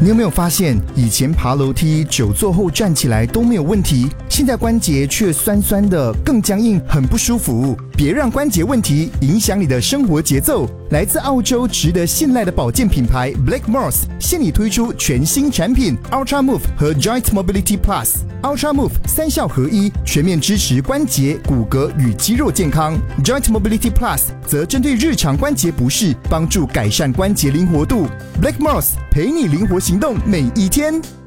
你有没有发现，以前爬楼梯久坐后站起来都没有问题，现在关节却酸酸的，更僵硬，很不舒服。别让关节问题影响你的生活节奏。来自澳洲值得信赖的保健品牌 Blackmores 现已推出全新产品 Ultra Move 和 Joint Mobility Plus。Ultra Move 三效合一，全面支持关节、骨骼与肌肉健康。Joint Mobility Plus 则针对日常关节不适，帮助改善关节灵活度。Blackmores 陪你灵活行动每一天。